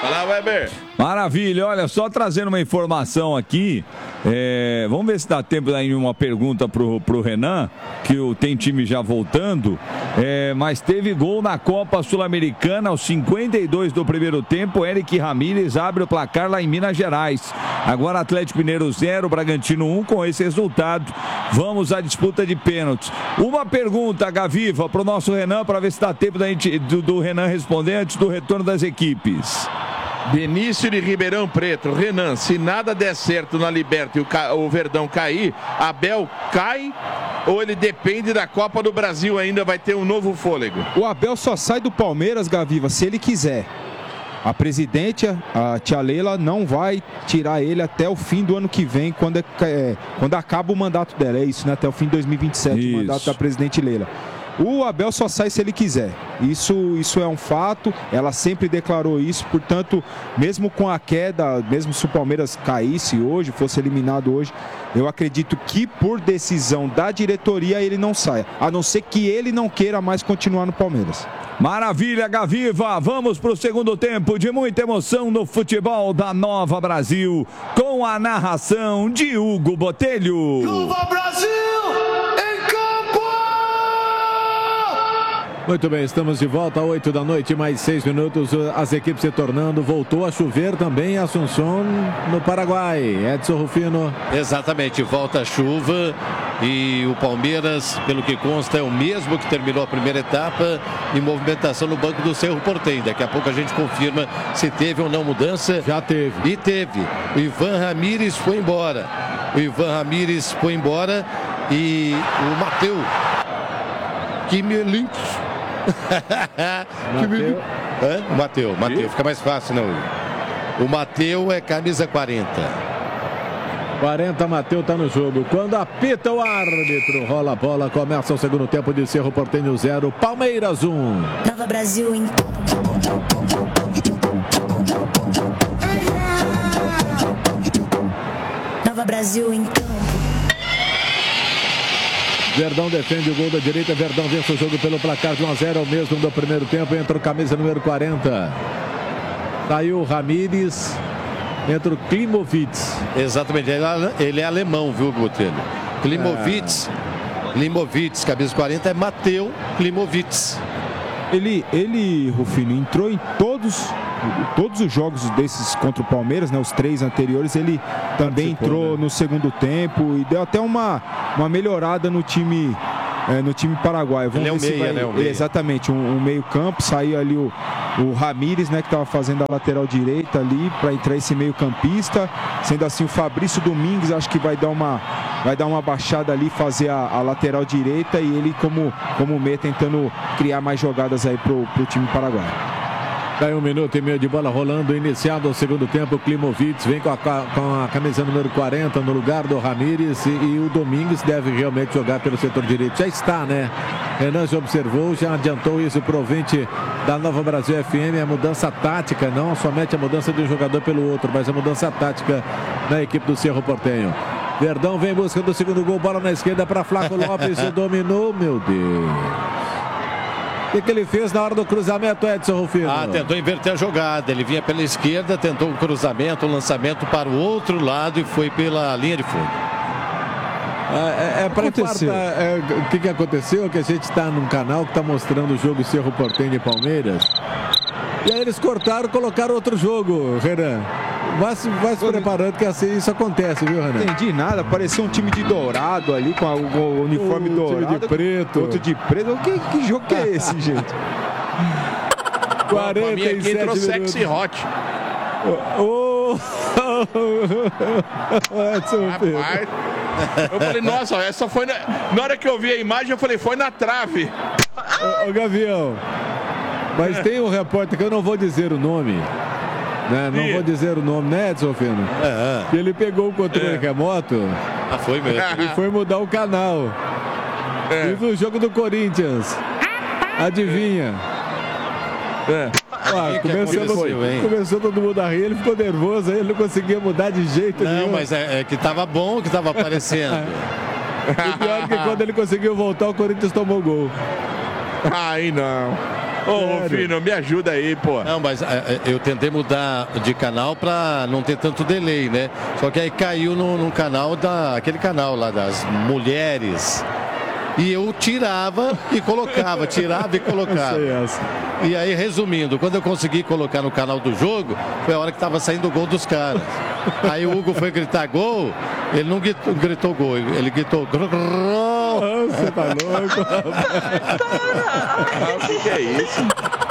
Fala, Weber. Maravilha, olha, só trazendo uma informação aqui, vamos ver se dá tempo de uma pergunta pro Renan, que tem time já voltando, mas teve gol na Copa Sul-Americana aos 52 do primeiro tempo. Eric Ramírez abre o placar lá em Minas Gerais. Agora Atlético Mineiro 0, Bragantino 1. Com esse resultado, vamos à disputa de pênaltis. Uma pergunta, Gaviva, pro nosso Renan, para ver se dá tempo do Renan responder antes do retorno das equipes. Benício de Ribeirão Preto. Renan, se nada der certo na Liberta e o Verdão cair, Abel cai ou ele depende da Copa do Brasil ainda, vai ter um novo fôlego? O Abel só sai do Palmeiras, Gaviva, se ele quiser. A presidente, a tia Leila, não vai tirar ele até o fim do ano que vem, quando acaba o mandato dela. É isso, né? Até o fim de 2027, o mandato da presidente Leila. O Abel só sai se ele quiser. Isso é um fato, ela sempre declarou isso, portanto, mesmo com a queda, mesmo se o Palmeiras caísse hoje, fosse eliminado hoje, eu acredito que por decisão da diretoria ele não saia, a não ser que ele não queira mais continuar no Palmeiras. Maravilha, Gaviva, vamos para o segundo tempo de muita emoção no futebol da Nova Brasil, com a narração de Hugo Botelho. Nova Brasil! Muito bem, estamos de volta às 8 da noite, mais 6 minutos, as equipes se tornando, voltou a chover também em Assunção, no Paraguai. Edson Rufino. Exatamente, volta a chuva e o Palmeiras, pelo que consta, é o mesmo que terminou a primeira etapa em movimentação no banco do Cerro Porteño. Daqui a pouco a gente confirma se teve ou não mudança. Já teve. E teve. O Ivan Ramírez foi embora. E o Mateu Kimelink. Mateu, fica mais fácil, não. O Mateu é camisa 40. 40, Mateu está no jogo. Quando apita o árbitro, rola a bola, começa o segundo tempo de Cerro Porteño 0, Palmeiras 1. Nova Brasil em Nova Brasil em Verdão defende o gol da direita, Verdão vence o jogo pelo placar de 1-0, ao mesmo do primeiro tempo, entra o camisa número 40. Saiu o Ramírez, entra o Klimovitz. Exatamente, ele é alemão, viu, Botelho? Klimovitz, camisa 40, é Mateu Klimovitz. Ele, Rufino, entrou em todos os jogos desses contra o Palmeiras, né, os 3 anteriores, ele também entrou no segundo tempo e deu até uma melhorada no time paraguaio. Vamos ver se vai... né? Exatamente, um meio campo, saiu ali o Ramírez, né, que estava fazendo a lateral direita ali para entrar esse meio campista, sendo assim o Fabrício Domingues acho que vai dar uma baixada ali, fazer a lateral direita, e ele como meia tentando criar mais jogadas aí pro time paraguaio. Daí 1 minuto e meio de bola rolando, iniciado o segundo tempo, o Klimovitz vem com a camisa número 40 no lugar do Ramírez, e o Domingues deve realmente jogar pelo setor direito. Já está, né? Renan já observou, já adiantou isso para o ouvinte da Nova Brasil FM, a mudança tática, não somente a mudança de um jogador pelo outro, mas a mudança tática na equipe do Cerro Porteño. Verdão vem em busca do segundo gol, bola na esquerda para Flaco Lopes, dominou, meu Deus. O que ele fez na hora do cruzamento, Edson Rufino? Tentou inverter a jogada. Ele vinha pela esquerda, tentou um cruzamento, um lançamento para o outro lado e foi pela linha de fundo. Para infartar, o que aconteceu? Que a gente está num canal que está mostrando o jogo Cerro Porteño e Palmeiras. E aí eles cortaram e colocaram outro jogo, Renan. Vai se preparando que assim isso acontece, viu, Renan? Não entendi nada, parecia um time de dourado ali, com o uniforme dourado. Time de preto. Outro de preto. Que jogo que é esse, gente? 47 aqui entrou sexy hot. Rapaz, eu falei, nossa, essa foi na hora que eu vi a imagem, eu falei, foi na trave. Ô Gavião, mas tem um repórter que eu não vou dizer o nome. Não vou dizer o nome, né, Edson Fino? Ele pegou o controle remoto. Foi mesmo. E foi mudar o canal. E do jogo do Corinthians. Adivinha? Começou todo mundo a rir, ele ficou nervoso, aí ele não conseguia mudar de jeito nenhum. Não, mas é que tava bom o que tava aparecendo. E pior que quando ele conseguiu voltar, o Corinthians tomou gol. Aí não. Ô, Rufino, me ajuda aí, pô. Não, mas eu tentei mudar de canal pra não ter tanto delay, né? Só que aí caiu no canal aquele canal lá das mulheres. E eu tirava e colocava, tirava e colocava. E aí, resumindo, quando eu consegui colocar no canal do jogo, foi a hora que estava saindo o gol dos caras. Aí o Hugo foi gritar gol, ele não gritou gol, ele gritou... Você tá louco? O que é isso?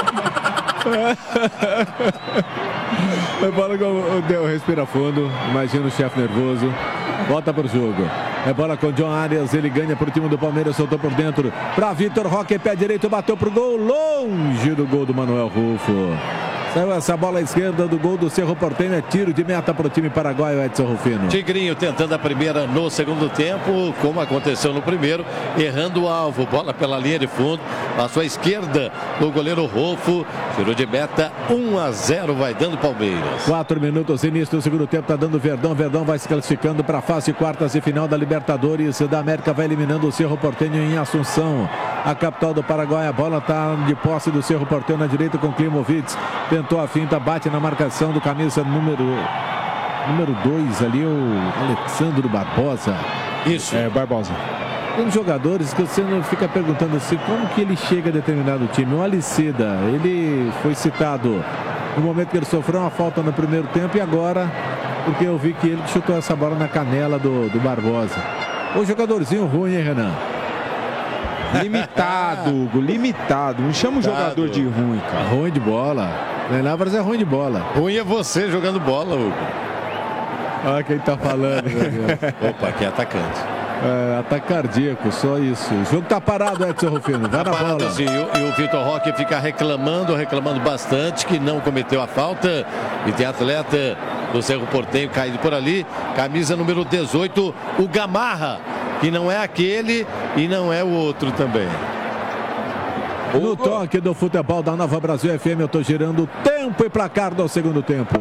É bola com respira fundo, imagina o chefe nervoso. Volta pro jogo. É bola com o John Arias, ele ganha pro time do Palmeiras, soltou por dentro para Vitor Roque, pé direito, bateu pro gol, longe do gol do Manuel Rufo. Saiu essa bola à esquerda do gol do Cerro Porteño, é tiro de meta para o time paraguaio, Edson Rufino. Tigrinho tentando a primeira no segundo tempo, como aconteceu no primeiro, errando o alvo, bola pela linha de fundo, passou à esquerda o goleiro Rufo, tirou de meta, 1-0 vai dando Palmeiras. 4 minutos, início do segundo tempo, tá dando Verdão, Verdão vai se classificando para a fase quartas e final da Libertadores da América, vai eliminando o Cerro Porteño em Assunção, a capital do Paraguai, a bola tá de posse do Cerro Porteño na direita com Klimovich, tentou a finta, bate na marcação do camisa número 2 ali, o Alexandre Barbosa. Isso. Barbosa. Tem jogadores que você não fica perguntando assim, como que ele chega a determinado time. O Aliceda, ele foi citado no momento que ele sofreu uma falta no primeiro tempo e agora, porque eu vi que ele chutou essa bola na canela do Barbosa. O jogadorzinho ruim, hein, Renan? Limitado, Hugo, limitado. Não chama um jogador de ruim, cara. Ruim de bola. Lavras é ruim de bola. Ruim é você jogando bola, Hugo. Olha quem tá falando. Opa, que é atacante. Ataque cardíaco, só isso. O jogo tá parado, Edson Rufino. Vai na bola. Sim, e o Vitor Roque fica reclamando bastante que não cometeu a falta. E tem atleta do Cerro Porteño caído por ali. Camisa número 18, o Gamarra, que não é aquele e não é o outro também. No toque do futebol da Nova Brasil FM, eu tô girando tempo e placar do segundo tempo.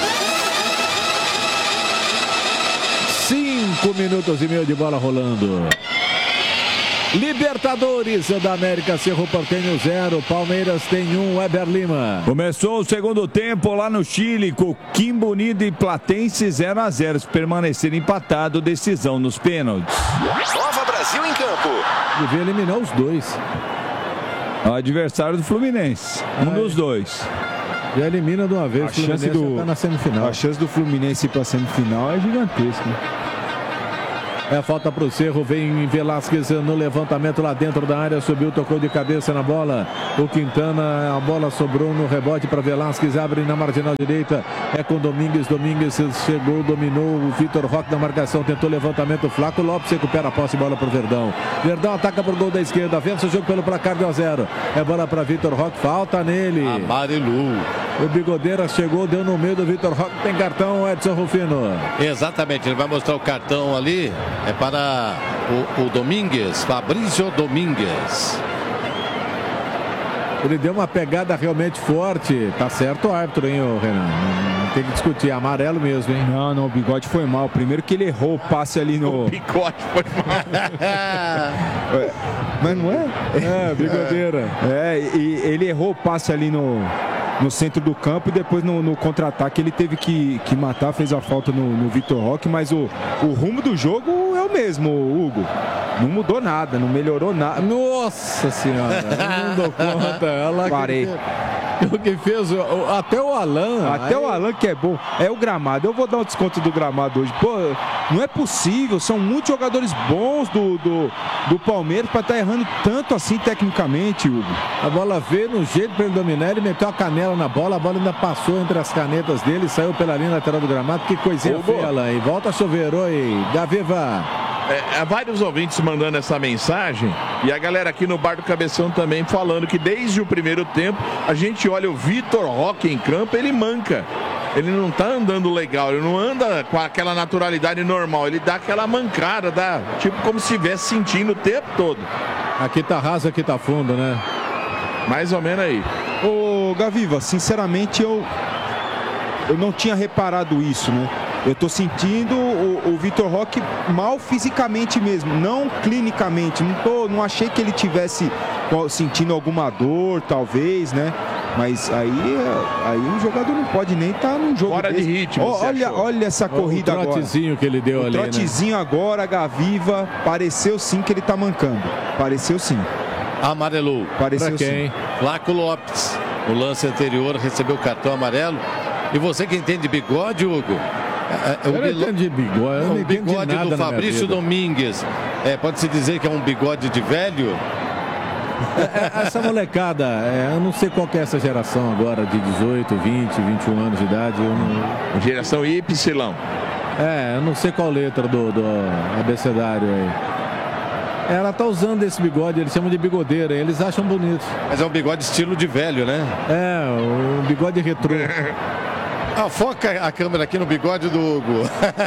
5 minutos e meio de bola rolando. Libertadores da América, Cerro Porteño 0, Palmeiras tem 1, Weber Lima. Começou o segundo tempo lá no Chile, Coquimbo Unido e Platense 0-0. Se permanecer empatado, decisão nos pênaltis. Nova Brasil em campo. Devia eliminar os dois. O adversário do Fluminense, um dos dois. Já elimina de uma vez, A chance tá na semifinal. A chance do Fluminense ir para a semifinal é gigantesca. É falta para o Cerro, vem Velasquez no levantamento lá dentro da área, subiu, tocou de cabeça na bola. O Quintana, a bola sobrou no rebote para Velasquez, abre na marginal direita, é com Domingues, Domingues chegou, dominou o Vitor Roque na marcação, tentou levantamento, Flaco Lopes recupera a posse, bola para o Verdão. Verdão ataca por gol da esquerda, vence o jogo pelo placar de 1-0. É bola para Vitor Roque, falta nele. Amarelu. O Bigodeira chegou, deu no meio do Vitor Roque, tem cartão, Edson Rufino. Exatamente, ele vai mostrar o cartão ali. É para o Domingues, Fabrício Domingues. Ele deu uma pegada realmente forte. Tá certo o árbitro, hein, Renan? Não tem que discutir, é amarelo mesmo, hein? Não, o Bigode foi mal. Primeiro que ele errou o passe ali no... O Bigode foi mal. Mas não é? Bigodeira. E ele errou o passe ali no centro do campo e depois no contra-ataque ele teve que matar, fez a falta no Vitor Roque, mas o rumo do jogo é o mesmo, Hugo. Não mudou nada, não melhorou nada. Nossa senhora, não dou conta. Ela Parei. O que fez, até o Alan. Até o Alan que é bom. É o gramado. Eu vou dar um desconto do gramado hoje. Pô, não é possível. São muitos jogadores bons do Palmeiras para estar errando tanto assim tecnicamente, Hugo. A bola veio no jeito para ele dominar. Ele meteu a canela na bola. A bola ainda passou entre as canetas dele. Saiu pela linha lateral do gramado. Que coisinha feia, Alan. E volta a chover. Oi, Gaviva. Vários ouvintes mandando essa mensagem e a galera aqui no Bar do Cabeção também falando que desde o primeiro tempo a gente olha o Vitor Roque em campo, ele manca. Ele não tá andando legal, ele não anda com aquela naturalidade normal, ele dá aquela mancada, dá tipo como se estivesse sentindo o tempo todo. Aqui tá raso, aqui tá fundo, né? Mais ou menos aí. Ô, Gaviva, sinceramente eu não tinha reparado isso, né? Eu tô sentindo o Vitor Roque mal fisicamente mesmo, não clinicamente. Não achei que ele tivesse sentindo alguma dor, talvez, né? Mas aí o jogador não pode nem estar num jogo fora desse. de ritmo. Olha essa corrida agora. O trotezinho que ele deu ali, trotezinho, né? Agora, Gaviva, pareceu sim que ele tá mancando. Pareceu sim. Amarelou. Pareceu pra quem? sim. Flaco Lopes. No lance anterior recebeu o cartão amarelo. E você que entende de bigode, Hugo? Eu não entendo de bigode. O bigode do Fabrício Domingues. Pode-se dizer que é um bigode de velho? Essa molecada, eu não sei qual que é essa geração agora, de 18, 20, 21 anos de idade. Geração Y. Eu não sei qual letra do abecedário aí. Ela tá usando esse bigode, eles chamam de bigodeira, eles acham bonito. Mas é um bigode estilo de velho, né? Um bigode retrô. Foca a câmera aqui no bigode do Hugo.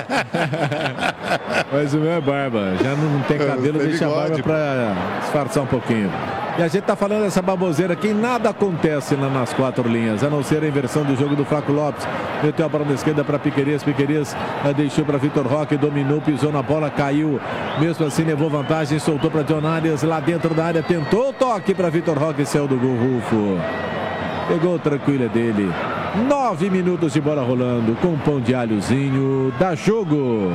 Mas o meu é barba, já não tem cabelo, deixa a barba para disfarçar um pouquinho. E a gente tá falando dessa baboseira aqui, nada acontece lá nas 4 linhas, a não ser a inversão do jogo do Flaco Lopes. Meteu a bola na esquerda para Piquerez, deixou para Vitor Roque, dominou, pisou na bola, caiu. Mesmo assim levou vantagem, soltou para John Arias, lá dentro da área, tentou o toque para Vitor Roque, saiu do gol, Rufo. Pegou tranquila dele. 9 minutos de bola rolando com pão de alhozinho. Dá jogo.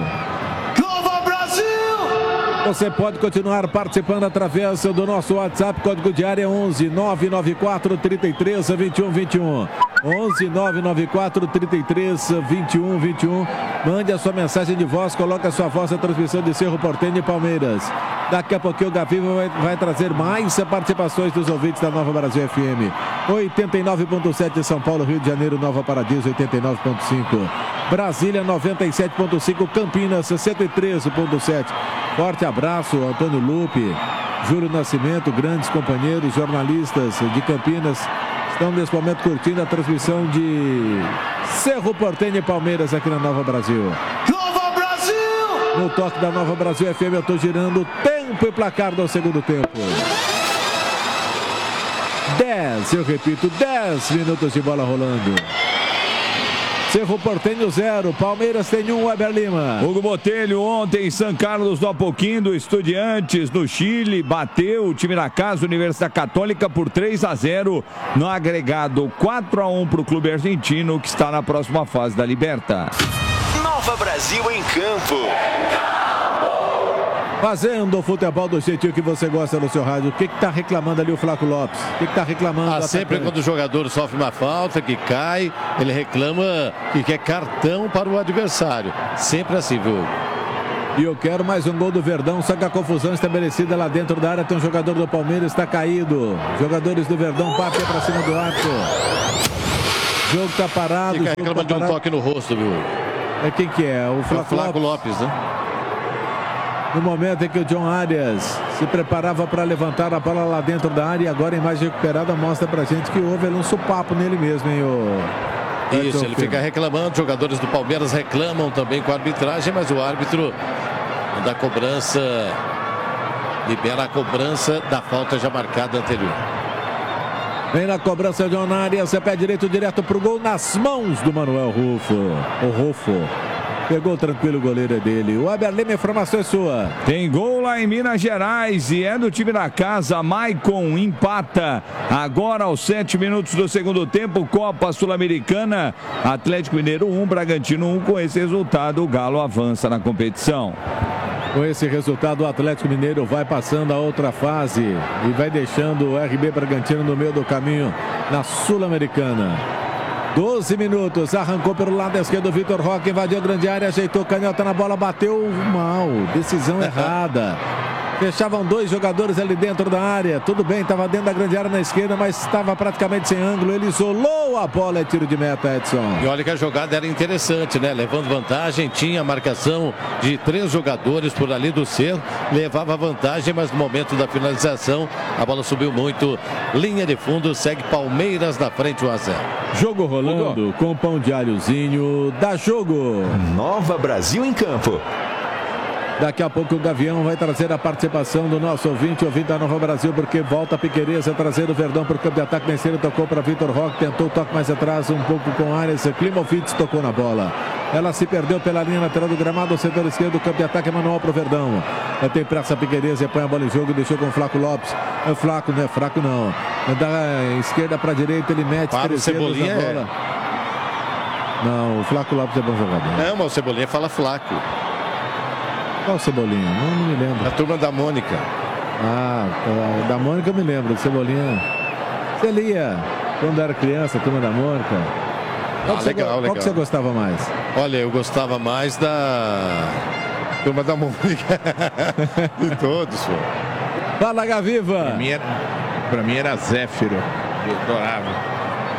Você pode continuar participando através do nosso WhatsApp, código de área 11 994 33 21 21. 11 994 33 21 21. Mande a sua mensagem de voz, coloque a sua voz na transmissão de Cerro Porteño e Palmeiras. Daqui a pouquinho o Gaviva vai trazer mais participações dos ouvintes da Nova Brasil FM. 89.7 São Paulo, Rio de Janeiro, Nova Paradiso 89.5. Brasília 97.5, Campinas 113.7. Forte abraço, Antônio Lupe, Júlio Nascimento, grandes companheiros, jornalistas de Campinas. Estão nesse momento curtindo a transmissão de Cerro Porteño e Palmeiras aqui na Nova Brasil. Nova Brasil! No toque da Nova Brasil FM eu estou girando tempo e placar do segundo tempo. 10, eu repito, 10 minutos de bola rolando. Cerro Porteño 0, Palmeiras tem 1, Weber Lima. Hugo Botelho ontem em São Carlos do Apoquindo, Estudiantes no Chile, bateu o time da casa, Universidade Católica por 3-0 no agregado 4-1 para o clube argentino que está na próxima fase da Liberta. Nova Brasil em campo. Fazendo o futebol do jeitinho que você gosta no seu rádio. O que tá reclamando ali o Flaco Lopes? O que tá reclamando? Sempre quando o jogador sofre uma falta, que cai, ele reclama que quer cartão para o adversário. Sempre assim, viu? E eu quero mais um gol do Verdão, só que a confusão estabelecida lá dentro da área. Tem um jogador do Palmeiras, está caído. Jogadores do Verdão partem para cima do arco. O jogo tá parado. Fica reclamando de um toque no rosto, viu? Quem que é? O Flaco Lopes, né? No momento em que o John Arias se preparava para levantar a bola lá dentro da área, e agora a imagem recuperada mostra pra gente que houve ali um supapo nele mesmo, hein? Isso, ele fica reclamando, jogadores do Palmeiras reclamam também com a arbitragem, mas o árbitro da cobrança libera a cobrança da falta já marcada anterior. Vem na cobrança de John Arias, pé direito direto pro gol nas mãos do Manuel Rufo. O Rufo. Pegou tranquilo o goleiro dele. O Weber Lima, a informação é sua. Tem gol lá em Minas Gerais e é do time da casa. Maicon empata agora aos 7 minutos do segundo tempo. Copa Sul-Americana. Atlético Mineiro 1, Bragantino 1. Com esse resultado, o Galo avança na competição. Com esse resultado, o Atlético Mineiro vai passando a outra fase e vai deixando o RB Bragantino no meio do caminho na Sul-Americana. 12 minutos, arrancou pelo lado esquerdo o Vitor Roque, invadiu a grande área, ajeitou canhota na bola, bateu mal, decisão errada. Fechavam 2 jogadores ali dentro da área, tudo bem, estava dentro da grande área na esquerda, mas estava praticamente sem ângulo, ele isolou a bola, é tiro de meta, Edson. E olha que a jogada era interessante, né? Levando vantagem, tinha a marcação de 3 jogadores por ali do Cerro, levava vantagem, mas no momento da finalização, a bola subiu muito, linha de fundo, segue Palmeiras na frente 1-0. Jogo rolando com pão de alhozinho, dá jogo. Nova Brasil em campo. Daqui a pouco o Gavião vai trazer a participação do nosso ouvinte da Nova Brasil, porque volta a Piquerez a trazer o Verdão para o campo de ataque. Venceiro tocou para Vitor Roque, tentou o toque mais atrás, um pouco com Arias. Klimovich tocou na bola. Ela se perdeu pela linha lateral do gramado, setor esquerdo, campo de ataque manual para o Verdão. Tem pressa Piquerez, põe a bola em jogo, deixou com o Flaco Lopes. É Flaco, não é fraco não. Da esquerda para a direita, ele mete. Para o Cebolinha bola. Não, o Flaco Lopes é bom jogador. Não, mas o Cebolinha fala Flaco. Qual o Cebolinha? Não me lembro. A turma da Mônica. Ah, da Mônica eu me lembro. Do Cebolinha. Você lia quando era criança, a turma da Mônica? Legal. Qual que você gostava mais? Olha, eu gostava mais da turma da Mônica. De todos, pô. Fala, Gaviva! Pra mim era Zéfiro. Eu adorava.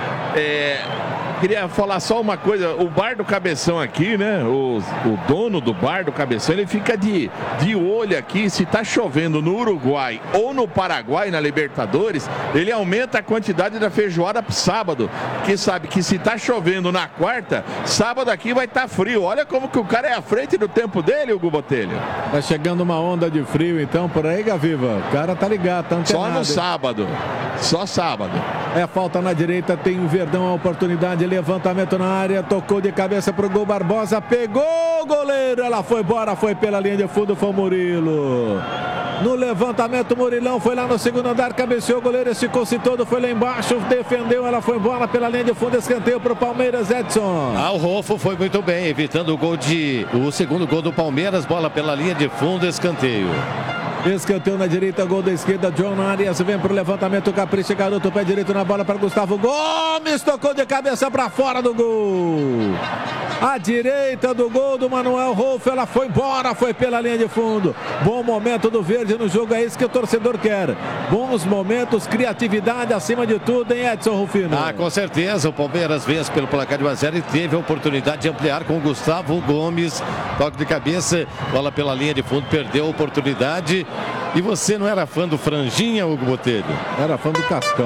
Queria falar só uma coisa, o Bar do Cabeção aqui, né? O dono do Bar do Cabeção, ele fica de olho aqui, se tá chovendo no Uruguai ou no Paraguai, na Libertadores, ele aumenta a quantidade da feijoada pro sábado, que sabe que se tá chovendo na quarta, sábado aqui vai estar frio. Olha como que o cara é à frente do tempo dele, Hugo Botelho. Tá chegando uma onda de frio então por aí, Gaviva? O cara tá ligado, tá antenado. Só no sábado, só sábado. É falta na direita, tem o Verdão, a oportunidade, levantamento na área, tocou de cabeça pro gol, Barbosa, pegou o goleiro, ela foi embora, foi pela linha de fundo, foi o Murilo. No levantamento, Murilão foi lá no segundo andar, cabeceou o goleiro, esticou-se todo, foi lá embaixo, defendeu, ela foi embora pela linha de fundo, escanteio pro Palmeiras, Edson. O Rolfo foi muito bem, evitando o segundo gol do Palmeiras, bola pela linha de fundo, escanteio. Escanteio na direita, gol da esquerda, John Arias vem pro levantamento, capricha, garoto, pé direito na bola para Gustavo Gomes, tocou de cabeça para fora do gol. A direita do gol do Manuel Rolfo, ela foi embora, foi pela linha de fundo. Bom momento do Verde no jogo, é isso que o torcedor quer. Bons momentos, criatividade acima de tudo, hein, Edson Rufino? Com certeza, o Palmeiras vence pelo placar de 1-0 e teve a oportunidade de ampliar com o Gustavo Gomes. Toque de cabeça, bola pela linha de fundo, perdeu a oportunidade. E você não era fã do Franjinha, Hugo Botelho? Era fã do Cascão.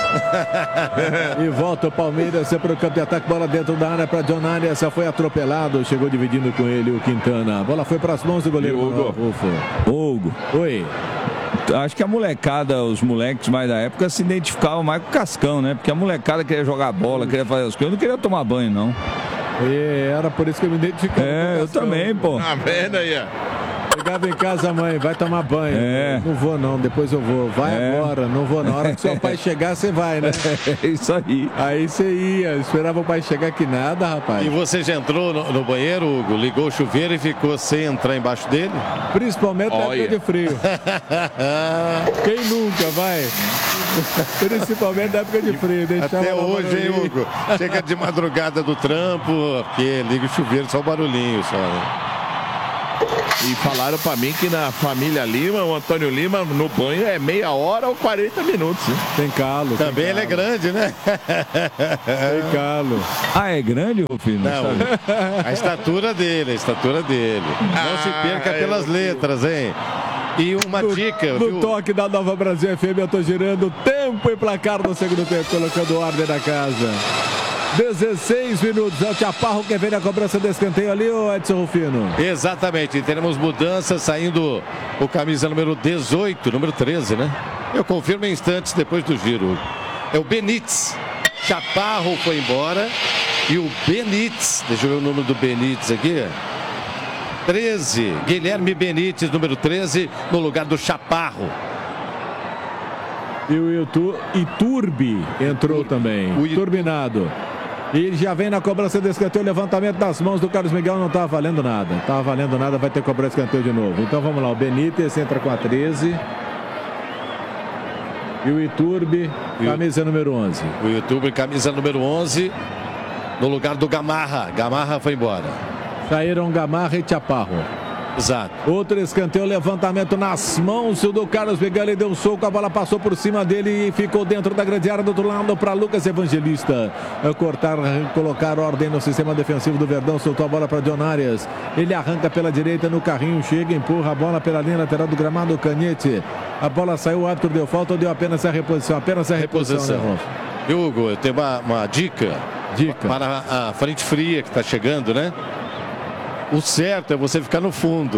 E volta o Palmeiras para o campo de ataque, bola dentro da área para John Arias, foi atropelado, chegou dividindo com ele o Quintana. A bola foi para as mãos do goleiro Hugo. Oi. Acho que a molecada, os moleques mais da época se identificavam mais com o Cascão, né? Porque a molecada queria jogar bola, queria fazer as coisas, eu não queria tomar banho, não. E era por isso que eu me identificava. Eu também, pô. Tá vendo aí, ó? Chegava em casa, mãe, vai tomar banho. Não vou não, depois eu vou. Vai agora, não vou na hora que seu pai chegar, você vai, né? É isso aí. Aí você ia, esperava o pai chegar que nada, rapaz. E você já entrou no banheiro, Hugo, ligou o chuveiro e ficou sem entrar embaixo dele? Principalmente na época de frio. Quem nunca, vai? Principalmente na época de frio. Até hoje, hein, Hugo? Chega de madrugada do trampo, porque liga o chuveiro, só o barulhinho, só, né? E falaram pra mim que na família Lima, o Antônio Lima, no banho é meia hora ou 40 minutos. Hein? Tem calo. Também ele é grande, né? Tem calo. É grande, Rufino? Não, a estatura dele. Não se perca pelas letras, hein? E uma dica, no toque da Nova Brasil FM, eu tô girando tempo e placar no segundo tempo, colocando ordem na casa. 16 minutos, é o Chaparro que vem na cobrança do escanteio ali, o Edson Rufino. Exatamente, teremos mudanças, saindo o camisa número 18, número 13, né? Eu confirmo em instantes depois do giro. É o Benítez. Chaparro foi embora e o Benítez, deixa eu ver o número do Benítez aqui, 13, Guilherme Benítez, número 13, no lugar do Chaparro. E o Iturbe entrou também, turbinado. E ele já vem na cobrança do escanteio, levantamento das mãos do Carlos Miguel, não estava valendo nada. Estava valendo nada, vai ter que cobrar escanteio de novo. Então vamos lá, o Benítez entra com a 13. E o Iturbe, camisa número 11. O Iturbe, camisa número 11, no lugar do Gamarra. Gamarra foi embora. Saíram Gamarra e Chaparro. Exato. Outro escanteio, levantamento nas mãos do Carlos Miguel, ele deu um soco, a bola passou por cima dele e ficou dentro da grande área do outro lado para Lucas Evangelista. Colocar ordem no sistema defensivo do Verdão, soltou a bola para John Arias. Ele arranca pela direita no carrinho, chega, empurra a bola pela linha lateral do gramado, Canhete. A bola saiu, o árbitro deu falta ou deu apenas a reposição? Apenas a reposição. Né, Hugo, eu tenho uma dica para a frente fria que está chegando, né? O certo é você ficar no fundo.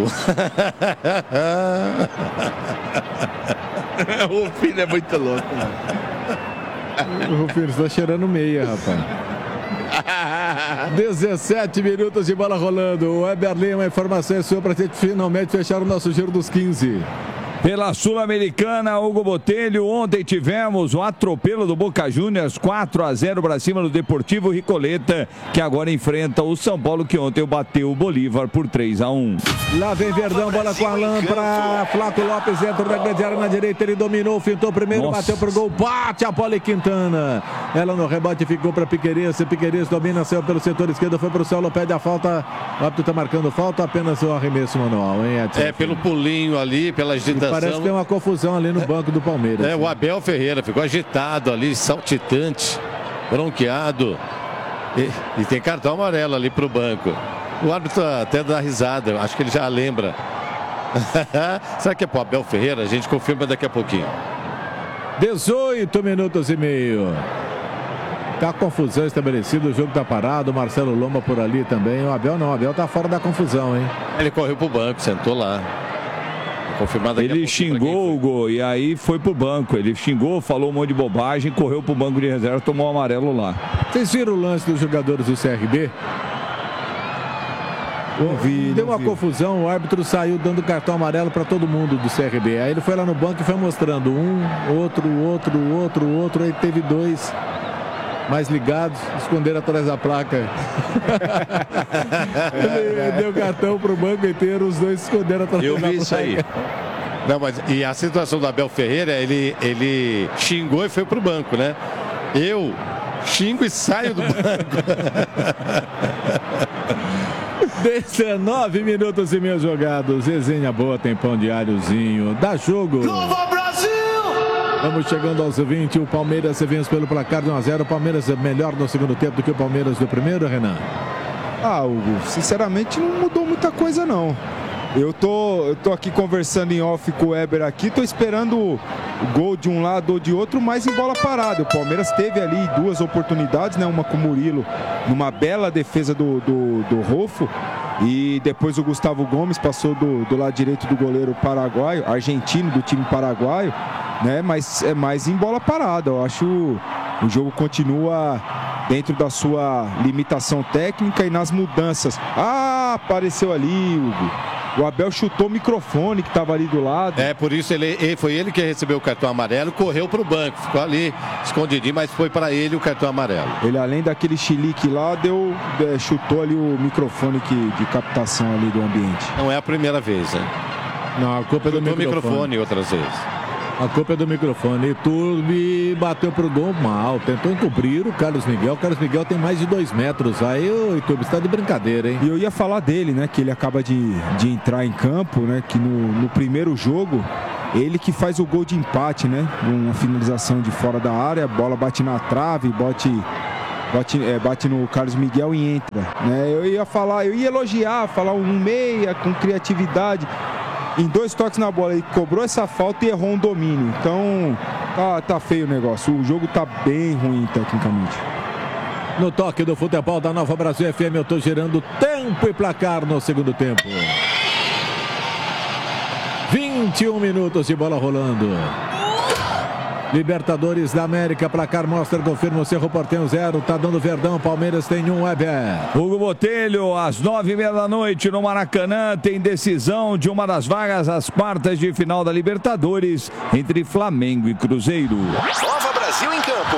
O filho é muito louco. O filho está cheirando meia, rapaz. 17 minutos de bola rolando. O Eberlin, uma informação é sua para a gente finalmente fechar o nosso giro dos 15. Pela Sul-Americana, Hugo Botelho, ontem tivemos o atropelo do Boca Juniors, 4-0 para cima do Deportivo Ricoleta, que agora enfrenta o São Paulo, que ontem bateu o Bolívar por 3-1. Lá vem Verdão, bola com Alan para Flávio Lopes, dentro da grande área na direita, ele dominou, fintou primeiro, bateu pro gol, bate a bola e Quintana. Ela no rebote ficou para Piqueires, Piqueires domina, saiu pelo setor esquerdo, foi pro Saulo, pede a falta, o árbitro está marcando falta, apenas o arremesso manual, hein, Edson? Pelo pulinho ali, pela agitação. Parece que tem uma confusão ali no banco do Palmeiras. O Abel Ferreira ficou agitado ali, saltitante, bronqueado. E tem cartão amarelo ali pro banco. O árbitro até dá risada, acho que ele já lembra. Será que é pro Abel Ferreira? A gente confirma daqui a pouquinho. 18 minutos e meio. Tá confusão estabelecida, o jogo tá parado, o Marcelo Lomba por ali também. O Abel não, o Abel tá fora da confusão, hein? Ele correu pro banco, sentou lá. Confirmado. Ele xingou o gol e aí foi pro banco. Ele xingou, falou um monte de bobagem, correu pro banco de reserva, tomou o amarelo lá. Vocês viram o lance dos jogadores do CRB? Deu uma confusão, o árbitro saiu dando cartão amarelo para todo mundo do CRB. Aí ele foi lá no banco e foi mostrando outro. Aí teve dois mais ligados, esconderam atrás da placa. Ele deu cartão pro banco inteiro, os dois esconderam atrás da placa. Eu vi isso aí. Não, mas e a situação do Abel Ferreira, ele xingou e foi pro banco, né? Eu xingo e saio do banco. 19 minutos e meio jogados. Resenha boa, tem pão diáriozinho. Dá jogo. Nova Brasil! Vamos chegando aos 20. O Palmeiras vence pelo placar de 1-0. O Palmeiras é melhor no segundo tempo do que o Palmeiras do primeiro, Renan? Hugo, sinceramente não mudou muita coisa, não. Eu tô aqui conversando em off com o Weber aqui, tô esperando o gol de um lado ou de outro, mas em bola parada. O Palmeiras teve ali duas oportunidades, né? Uma com o Murilo, numa bela defesa do Rolfo, e depois o Gustavo Gomes passou do lado direito do goleiro paraguaio, argentino do time paraguaio, né? Mas é mais em bola parada. Eu acho o jogo continua dentro da sua limitação técnica e nas mudanças. Apareceu ali, Hugo. O Abel chutou o microfone que estava ali do lado. Por isso foi ele que recebeu o cartão amarelo, correu para o banco, ficou ali escondidinho, mas foi para ele o cartão amarelo. Ele, além daquele chilique lá, chutou ali o microfone de captação ali do ambiente. Não é a primeira vez, né? Não, a culpa é do microfone outras vezes. A culpa é do microfone. Iturbe bateu pro gol mal. Tentou encobrir o Carlos Miguel. O Carlos Miguel tem mais de 2 metros. Aí o Iturbe está de brincadeira, hein? E eu ia falar dele, né? Que ele acaba de entrar em campo, né? Que no primeiro jogo, ele que faz o gol de empate, né? Uma finalização de fora da área. A bola bate na trave, bate no Carlos Miguel e entra, né? Eu ia elogiar, falar um meia com criatividade. Em 2 toques na bola, ele cobrou essa falta e errou um domínio. Então, tá feio o negócio. O jogo tá bem ruim tecnicamente. No toque do futebol da Nova Brasil FM, eu tô gerando tempo e placar no segundo tempo. 21 minutos de bola rolando. Libertadores da América, placar mostra, confirma o Cerro Porteño 0, tá dando Verdão, Palmeiras tem 1, Weber. Hugo Botelho, às 9h30 da noite no Maracanã, tem decisão de uma das vagas às quartas de final da Libertadores entre Flamengo e Cruzeiro. Nova Brasil em campo.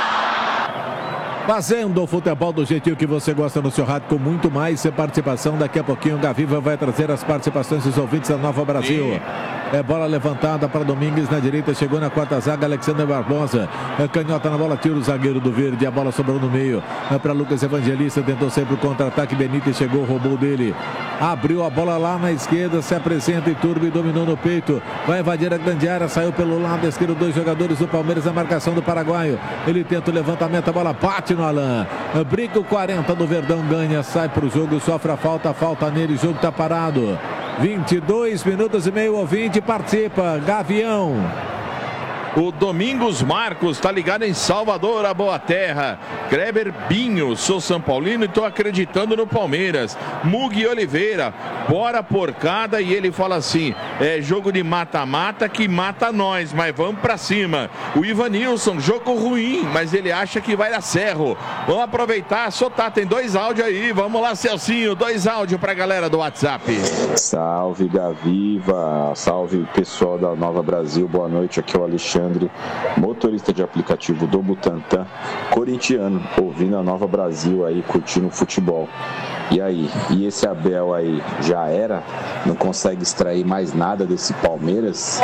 Fazendo o futebol do jeitinho que você gosta no seu rádio, com muito mais participação. Daqui a pouquinho o Gaviva vai trazer as participações dos ouvintes da Nova Brasil. É bola levantada para Domingues na direita, chegou na quarta zaga, Alexander Barbosa. Canhota na bola, tira o zagueiro do Verde, a bola sobrou no meio. Para Lucas Evangelista, tentou sempre o contra-ataque, Benítez chegou, roubou dele. Abriu a bola lá na esquerda, se apresenta Iturbe, dominou no peito. Vai invadir a grande área, saiu pelo lado esquerdo, 2 jogadores do Palmeiras, a marcação do paraguaio. Ele tenta o levantamento, a bola bate no Alain. Brinca o 40 do Verdão, ganha, sai pro jogo, sofre a falta nele, o jogo tá parado. 22 minutos e meio, ouvinte participa, Gavião. O Domingos Marcos está ligado em Salvador, a Boa Terra. Kleber Binho, sou São Paulino e estou acreditando no Palmeiras. Mugi Oliveira, bora porcada. E ele fala assim: É jogo de mata-mata que mata nós, mas vamos pra cima. O Ivanilson, jogo ruim, mas ele acha que vai dar cerro. Vamos aproveitar, soltar, tem 2 áudios aí. Vamos lá, Celcinho, 2 áudios pra galera do WhatsApp. Salve, Gaviva. Salve, pessoal da Nova Brasil. Boa noite, aqui é o Alexandre, motorista de aplicativo do Butantã, corintiano, ouvindo a Nova Brasil aí, curtindo o futebol. E aí, e esse Abel aí, já era? Não consegue extrair mais nada desse Palmeiras?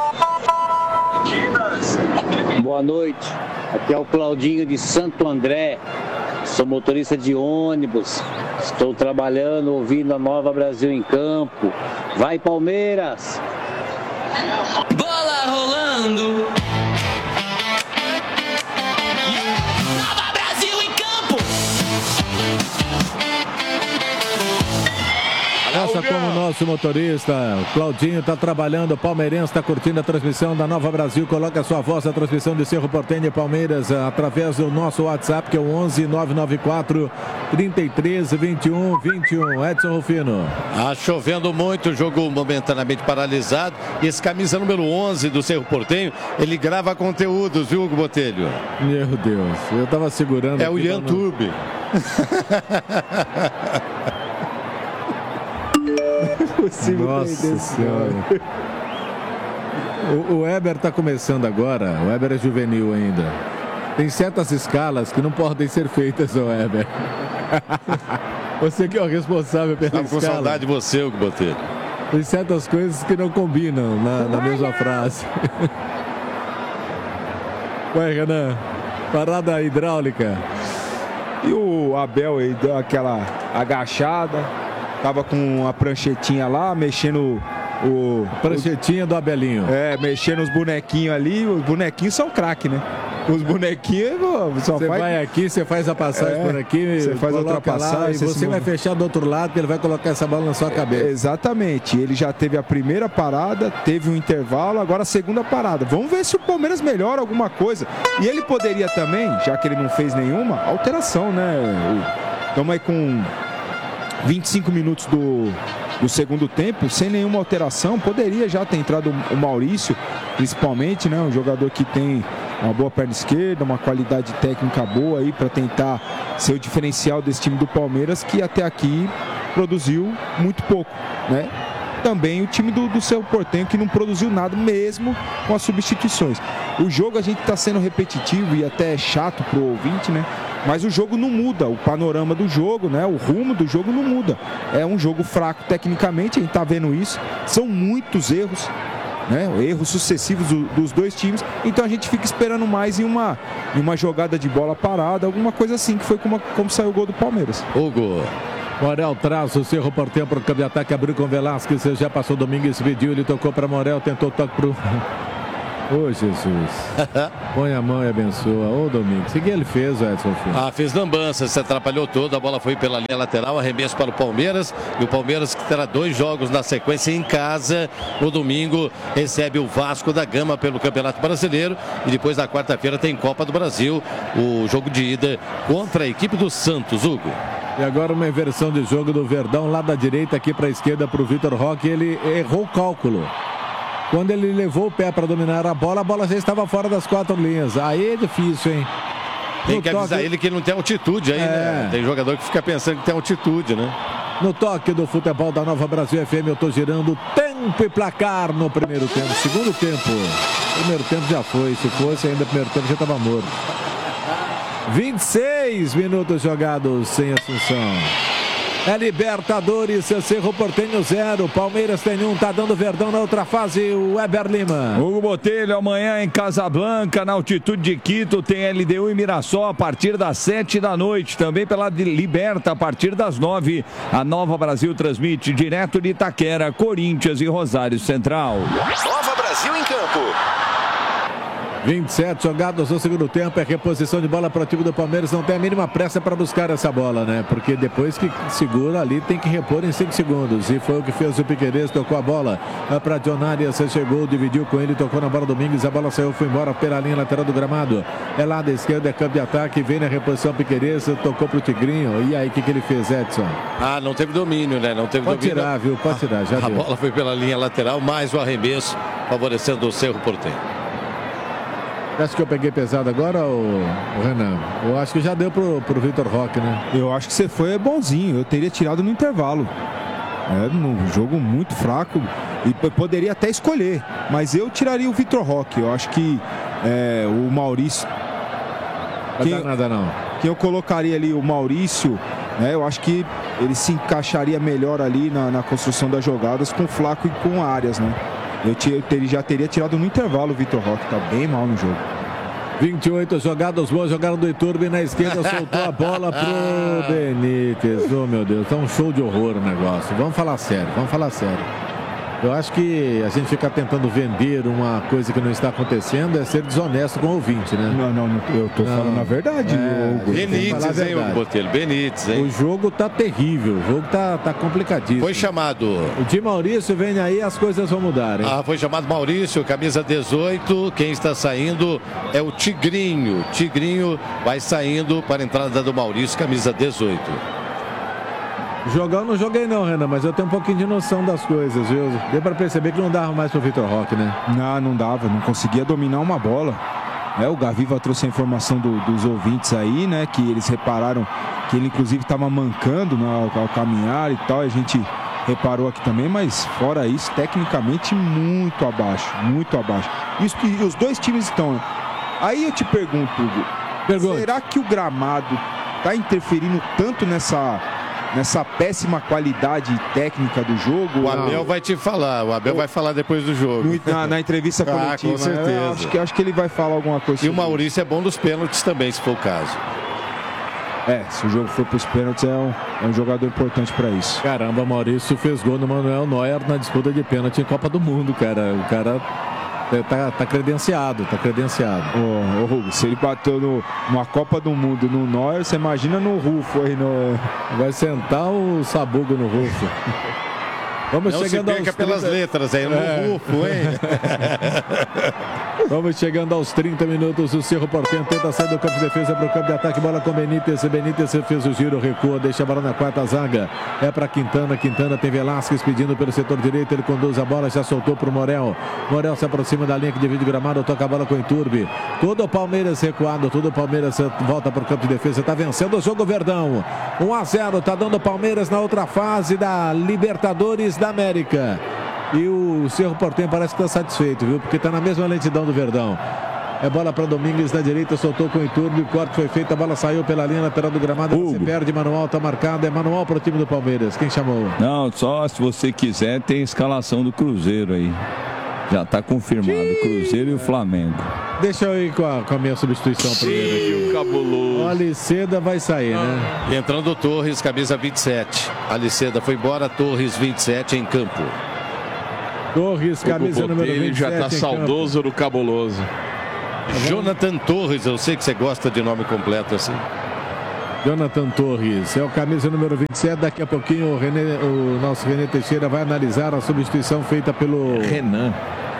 Boa noite, aqui é o Claudinho de Santo André, sou motorista de ônibus, estou trabalhando, ouvindo a Nova Brasil em campo. Vai, Palmeiras! Bola rolando. Nova Brasil em campo. Faça como o nosso motorista, o Claudinho está trabalhando, o palmeirense está curtindo a transmissão da Nova Brasil. Coloque a sua voz na transmissão de Cerro Porteño e Palmeiras através do nosso WhatsApp, que é o 11 994 33 21 21. Edson Rufino. Chovendo muito, o jogo momentaneamente paralisado. E esse camisa número 11 do Cerro Porteño, ele grava conteúdos, viu, Hugo Botelho? Meu Deus, eu estava segurando. É o YouTube. Nossa Senhora. O Weber está começando agora. O Weber é juvenil ainda. Tem certas escalas que não podem ser feitas, o Weber. Você que é o responsável pela escala. Com saudade de você, Hugo Botelho. Tem certas coisas que não combinam na mesma frase. Vai, Renan. Parada hidráulica. E o Abel aí deu aquela agachada. Tava com a pranchetinha lá, mexendo pranchetinha do Abelinho. Mexendo os bonequinhos ali. Os bonequinhos são craque, né? Os bonequinhos só Você vai aqui, você faz a passagem por aqui, você faz a ultrapassagem. E você vai fechar do outro lado, que ele vai colocar essa bola na sua cabeça. Exatamente. Ele já teve a primeira parada, teve um intervalo, agora a segunda parada. Vamos ver se o Palmeiras melhora alguma coisa. E ele poderia também, já que ele não fez nenhuma, alteração, né? Estamos aí com 25 minutos do segundo tempo, sem nenhuma alteração. Poderia já ter entrado o Maurício, principalmente, né? Um jogador que tem uma boa perna esquerda, uma qualidade técnica boa aí para tentar ser o diferencial desse time do Palmeiras, que até aqui produziu muito pouco, né? Também o time do Cerro Porteño, que não produziu nada mesmo com as substituições. O jogo a gente está sendo repetitivo e até chato pro ouvinte, né? Mas o jogo não muda, o panorama do jogo, né? O rumo do jogo não muda. É um jogo fraco tecnicamente, a gente está vendo isso. São muitos erros, né? Erros sucessivos dos dois times. Então a gente fica esperando mais em uma jogada de bola parada, alguma coisa assim, que foi como saiu o gol do Palmeiras. Hugo. Morel traz o Cerro Porteño para o campo de ataque, abriu com Velasquez, já passou Domingues, pediu, ele tocou para Morel, tentou o toque para o... Ô, Jesus, põe a mão e abençoa. Ô, Domingues, o que ele fez, Edson? Fez lambança, se atrapalhou todo, a bola foi pela linha lateral, arremesso para o Palmeiras, e o Palmeiras, que terá 2 jogos na sequência em casa, no domingo recebe o Vasco da Gama pelo Campeonato Brasileiro, e depois na quarta-feira tem Copa do Brasil, o jogo de ida contra a equipe do Santos, Hugo. E agora uma inversão de jogo do Verdão, lá da direita aqui para a esquerda para o Vitor Roque, ele errou o cálculo. Quando ele levou o pé para dominar a bola já estava fora das 4 linhas. Aí é difícil, hein? Tem que avisar ele que ele não tem altitude aí, né? Tem jogador que fica pensando que tem altitude, né? No toque do futebol da Nova Brasil FM, eu estou girando tempo e placar no primeiro tempo. Segundo tempo. Primeiro tempo já foi. Se fosse ainda primeiro tempo já estava morto. 26 minutos jogados sem Assunção. É Libertadores, Cerro Porteño 0, Palmeiras tem 1, tá dando Verdão na outra fase, o Weber Lima. Hugo Botelho, amanhã em Casablanca, na altitude de Quito, tem LDU e Mirassol a partir das 7 da noite, também pela Liberta a partir das 9. A Nova Brasil transmite direto de Itaquera, Corinthians e Rosário Central. Nova Brasil em campo. 27 jogados no segundo tempo, é reposição de bola para o time do Palmeiras, não tem a mínima pressa para buscar essa bola, né? Porque depois que segura ali, tem que repor em 5 segundos. E foi o que fez o Piquerez, tocou a bola para John Arias, chegou, dividiu com ele, tocou na bola Domingues, a bola saiu, foi embora pela linha lateral do gramado. É lado esquerdo, é campo de ataque, vem na reposição Piquerez, tocou para o Tigrinho. E aí, o que ele fez, Edson? Não teve domínio, né? Não teve Pode domínio. tirar, viu? Pode tirar, já A deu. bola foi pela linha lateral, mais o arremesso, favorecendo o Cerro Porteño. Acho que eu peguei pesado agora, o Renan? Eu acho que já deu pro Vitor Roque, né? Eu acho que você foi bonzinho. Eu teria tirado no intervalo. Um jogo muito fraco. E poderia até escolher. Mas eu tiraria o Vitor Roque. Eu acho que o Maurício... Não dá nada, não. Quem eu colocaria ali, o Maurício... eu acho que ele se encaixaria melhor ali na construção das jogadas com o Flaco e com o Arias, né? Eu já teria tirado no intervalo o Vitor Roque, tá bem mal no jogo. 28 jogadas boas, jogaram do Iturbe na esquerda, soltou a bola pro Benítez. Oh, meu Deus, tá um show de horror o negócio. Vamos falar sério. Eu acho que a gente ficar tentando vender uma coisa que não está acontecendo é ser desonesto com o ouvinte, né? Não, eu tô falando a verdade. Benítez, hein, Hugo Botelho? Benítez, hein? O jogo tá terrível, o jogo tá complicadíssimo. Foi chamado. O de Maurício vem aí, as coisas vão mudar, hein? Foi chamado Maurício, camisa 18. Quem está saindo é o Tigrinho. Tigrinho vai saindo para a entrada do Maurício, camisa 18. Jogar eu não joguei não, Renan, mas eu tenho um pouquinho de noção das coisas, viu? Deu para perceber que não dava mais pro Vitor Roque, né? Não dava, não conseguia dominar uma bola. O Gaviva trouxe a informação dos ouvintes aí, né? Que eles repararam que ele inclusive estava mancando ao caminhar e tal. A gente reparou aqui também, mas fora isso, tecnicamente muito abaixo. E os dois times estão... Aí eu te pergunto, Hugo, será que o gramado está interferindo tanto nessa péssima qualidade técnica do jogo? O Abel vai te falar, vai falar depois do jogo. Na entrevista coletiva. Com certeza. Acho que ele vai falar alguma coisa. E o Maurício é bom dos pênaltis também, se for o caso. Se o jogo for para os pênaltis, é um jogador importante para isso. Caramba, Maurício fez gol no Manuel Neuer na disputa de pênalti em Copa do Mundo, cara. O cara... Tá credenciado. Ô, Hugo, se ele bateu numa Copa do Mundo no Neuer, você imagina no Rufo aí no... Vai sentar o Sabugo no Rufo. Vamos não chegando se perca pelas letras aí, no Rufo, hein? Vamos chegando aos 30 minutos. O Cerro Porteño tenta sair do campo de defesa para o campo de ataque. Bola com Benítez. Benítez fez o giro, recua, deixa a bola na quarta zaga. É para Quintana. Quintana tem Velasquez pedindo pelo setor direito. Ele conduz a bola, já soltou para o Morel. Morel se aproxima da linha que divide o gramado. Toca a bola com o Iturbe. Todo o Palmeiras recuado. Todo o Palmeiras volta para o campo de defesa. Está vencendo o jogo, Verdão. 1-0. Está dando o Palmeiras na outra fase da Libertadores da América. E o Cerro Porteño parece que está satisfeito, viu? Porque está na mesma lentidão do Verdão. É bola para Domingues na direita, soltou com o Iturbe, o corte foi feito, a bola saiu pela linha lateral do gramado, se perde, manual está marcado, é manual para o time do Palmeiras. Quem chamou? Não, só se você quiser, tem escalação do Cruzeiro aí. Já está confirmado, o Cruzeiro e o Flamengo. Deixa eu ir com a minha substituição primeiro aqui. Cabuloso. O Aliceda vai sair, né? Entrando o Torres, camisa 27. Aliceda foi embora, Torres 27 em campo. Torres, camisa número 27. Ele já está saudoso do Cabuloso. Jonathan Torres, eu sei que você gosta de nome completo assim. Jonathan Torres é o camisa número 27. Daqui a pouquinho o nosso René Teixeira vai analisar a substituição feita pelo Renan.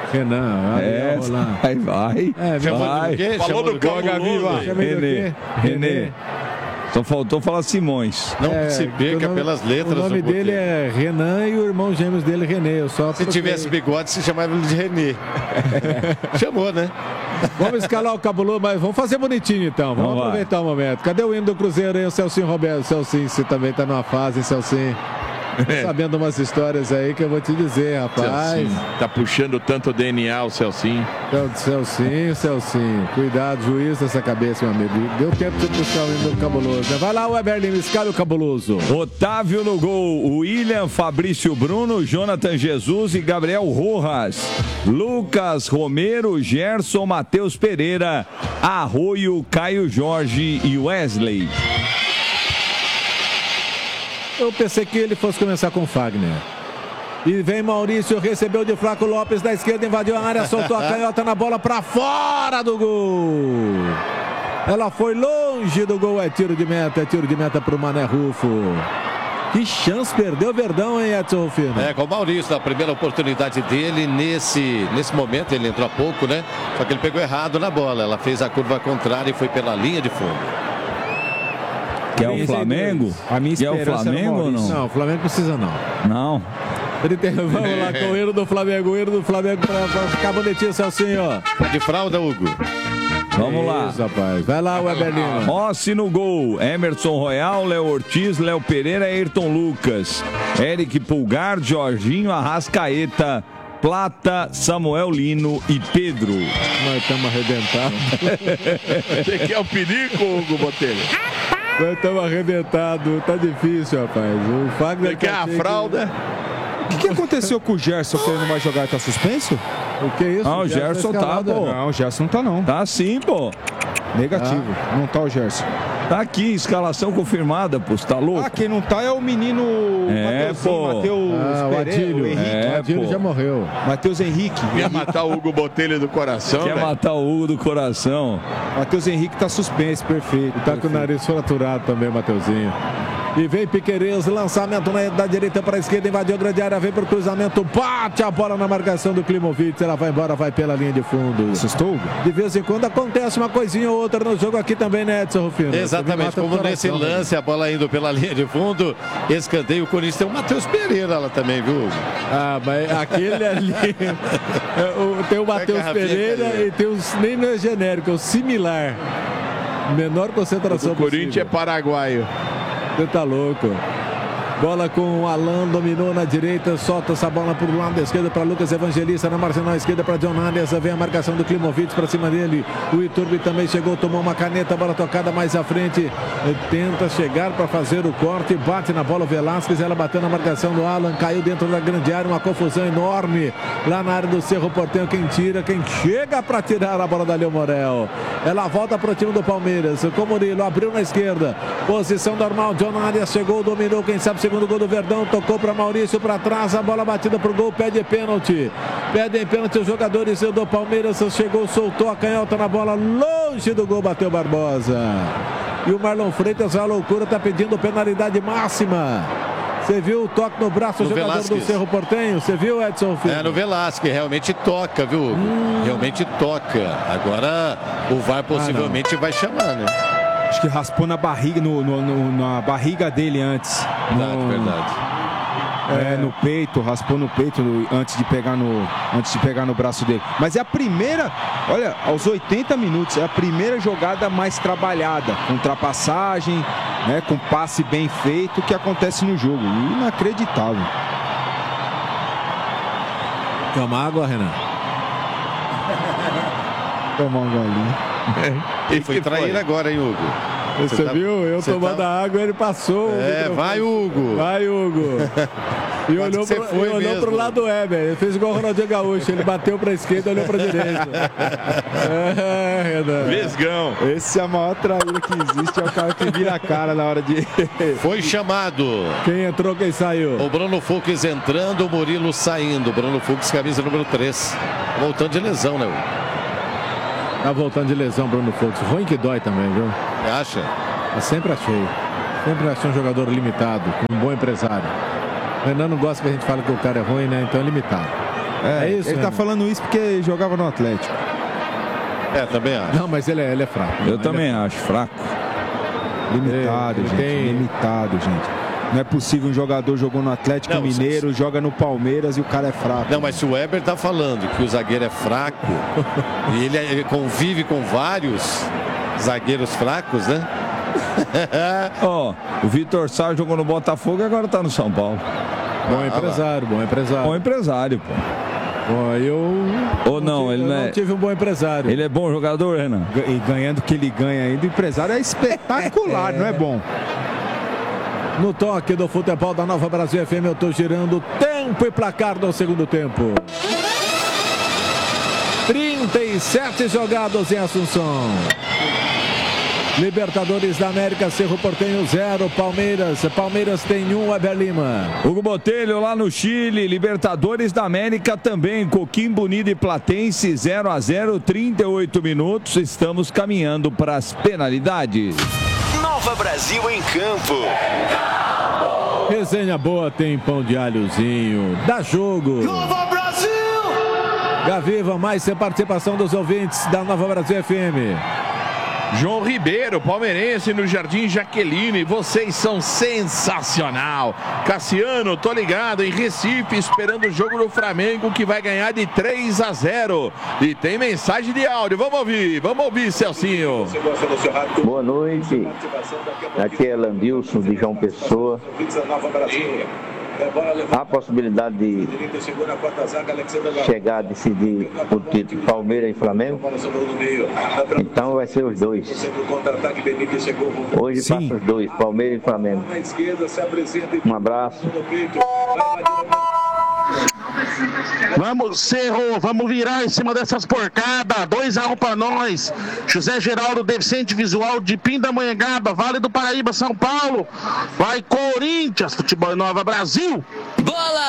Vai. Falou do Cabuloso. René. Só faltou falar Simões. Não se perca pelas letras. O nome dele é Renan e o irmão gêmeos dele, René. Se tivesse bigode, se chamava ele de René. Chamou, né? Vamos escalar o Cabuloso, mas vamos fazer bonitinho então. Vamos aproveitar o momento. Cadê o hino do Cruzeiro aí, o Celcinho Roberto? Celcinho, você também tá numa fase, Celcinho. Sabendo umas histórias aí que eu vou te dizer, rapaz. Celcinho. Tá puxando tanto o DNA, o Celcinho. Celcinho. Cuidado, juiz dessa cabeça, meu amigo. Deu tempo de buscar o hino do Cabuloso. Vai lá, Weberlin, escala o Cabuloso. Otávio no gol. William, Fabrício Bruno, Jonathan Jesus e Gabriel Rojas. Lucas Romero, Gerson, Matheus Pereira, Arroio, Caio Jorge e Wesley. Eu pensei que ele fosse começar com o Fagner. E vem Maurício, recebeu de Flaco Lopes da esquerda, invadiu a área, soltou a canhota na bola para fora do gol. Ela foi longe do gol, é tiro de meta para o Mané Rufo. Que chance perdeu o Verdão, hein, Edson Rufino? Com o Maurício, na primeira oportunidade dele, nesse momento, ele entrou há pouco, né? Só que ele pegou errado na bola, ela fez a curva contrária e foi pela linha de fundo. Que é o Flamengo? A minha esperança é o Flamengo ou não? Não, o Flamengo precisa não. Não. Vamos lá com o erro do Flamengo, para ficar bonitinho, Celcinho. De fralda, Hugo. Vamos lá. Isso, rapaz. Vai lá, o Eberlino. Rossi no gol. Emerson Royal, Léo Ortiz, Léo Pereira, Ayrton Lucas. Eric Pulgar, Jorginho, Arrascaeta, Plata, Samuel Lino e Pedro. Nós estamos arrebentados. Você quer o perigo, Hugo Botelho? Nós estamos arrebentados. Tá difícil, rapaz. O Fagner. Você quer a fralda? O que aconteceu com o Gerson que ele não vai jogar e tá suspenso? O que é isso? Não, o Gerson tá, pô. Não, o Gerson não tá, não. Tá sim, pô. Negativo. Não tá o Gerson. Tá aqui, escalação confirmada, pô. Você tá louco? Quem não tá é o menino pô. O Adílio. Henrique. O Adílio já morreu. Matheus Henrique. Quer matar o Hugo Botelho do coração, Quer matar o Hugo do coração. Matheus Henrique tá suspenso, perfeito. Tá com o nariz fraturado também, Mateuzinho. E vem Piquerez, lançamento da direita para a esquerda, invadiu a grande área, vem para o cruzamento, bate a bola na marcação do Klimovich, ela vai embora, vai pela linha de fundo. Assustou? De vez em quando acontece uma coisinha ou outra no jogo aqui também, né, Edson Rufino? Exatamente, como nesse lance, a bola indo pela linha de fundo, escanteio, o Corinthians tem o Matheus Pereira lá também, viu? Mas aquele ali, tem o Matheus Pereira e tem os, nem não é genérico, é o similar. Menor concentração do Corinthians é paraguaio. Você tá louco. Bola com o Alan, dominou na direita, solta essa bola por lado da esquerda para Lucas Evangelista, na marginal esquerda para John Arias, vem a marcação do Klimovich para cima dele, o Iturbe também chegou, tomou uma caneta, bola tocada mais à frente, tenta chegar para fazer o corte, bate na bola o Velasquez, ela bateu na marcação do Alan, caiu dentro da grande área, uma confusão enorme lá na área do Cerro Porteño, quem tira, quem chega para tirar a bola da Leo Morel, ela volta para o time do Palmeiras, com o Murilo, abriu na esquerda, posição normal, John Arias chegou, dominou, quem sabe segundo gol do Verdão, tocou para Maurício para trás, a bola batida para o gol, pede pênalti. Pedem pênalti os jogadores do Palmeiras, chegou, soltou a canhota na bola, longe do gol, bateu Barbosa. E o Marlon Freitas, a loucura, está pedindo penalidade máxima. Você viu o toque no braço do jogador Velasquez do Cerro Porteño? Você viu, Edson Filho? No Velasquez, realmente toca, viu? Realmente toca. Agora o VAR possivelmente vai chamar, né? Acho que raspou na barriga, na barriga dele antes. Verdade. No peito, raspou no peito antes de pegar no braço dele. Mas é a primeira, olha, aos 80 minutos, é a primeira jogada mais trabalhada, com ultrapassagem, né, com passe bem feito que acontece no jogo. Inacreditável. Toma água, Renan. Tomar um golinho. Ele foi trair agora, hein, Hugo? Você viu? Eu tomando a água, ele passou. Vai, Hugo. Vai, Hugo. E olhou pro lado do Weber. Ele fez igual o Ronaldinho Gaúcho. Ele bateu pra esquerda e olhou pra direita. Renan. Vesgão. Esse é a maior traíra que existe. É o cara que vira a cara na hora de... Foi chamado. Quem entrou, quem saiu? O Bruno Fux entrando, o Murilo saindo. Bruno Fux, camisa número 3. Voltando de lesão, né, Hugo? Tá voltando de lesão, Bruno Fux. Ruim que dói também, viu? Você acha? Eu sempre achei. Sempre achei um jogador limitado, um bom empresário. O Renan não gosta que a gente fale que o cara é ruim, né? Então é limitado. É isso, ele Renan. Tá falando isso porque jogava no Atlético. Também acho. Não, mas ele é fraco. Eu também acho, fraco. Limitado, gente. Limitado, gente. Não é possível um jogador jogou no Atlético Mineiro, joga no Palmeiras e o cara é fraco. Não, mas se o Weber tá falando que o zagueiro é fraco e ele convive com vários zagueiros fracos, né? O Vitor Sá jogou no Botafogo e agora tá no São Paulo. Bom empresário, bom empresário. Bom empresário, pô. Eu não tive um bom empresário. Ele é bom jogador, Renan? E ganhando o que ele ganha ainda, o empresário é espetacular, não é bom? No toque do futebol da Nova Brasil FM, eu tô girando tempo e placar do segundo tempo. 37 jogados em Assunção. Libertadores da América, Cerro Porteño 0, Palmeiras tem 1, Weber Lima. Hugo Botelho lá no Chile, Libertadores da América também, Coquimbo Unido e Platense 0-0, 38 minutos, estamos caminhando para as penalidades. Nova Brasil em campo. Resenha boa, tem pão de alhozinho, dá jogo. Nova Brasil! Gaviva, mais participação dos ouvintes da Nova Brasil FM. João Ribeiro, palmeirense no Jardim Jaqueline, vocês são sensacional. Cassiano, tô ligado em Recife, esperando o jogo do Flamengo que vai ganhar de 3-0. E tem mensagem de áudio, vamos ouvir, Celcinho. Boa noite, aqui é Landilson de João Pessoa. Há a possibilidade de chegar a decidir o título Palmeiras e Flamengo? Então vai ser os dois. Hoje passa os dois, Palmeiras e Flamengo. Um abraço. Vamos, Cerro, vamos virar em cima dessas porcadas. 2-1 pra nós. José Geraldo, deficiente visual de Pindamonhangaba, Vale do Paraíba, São Paulo. Vai Corinthians, Futebol Nova Brasil. Bola!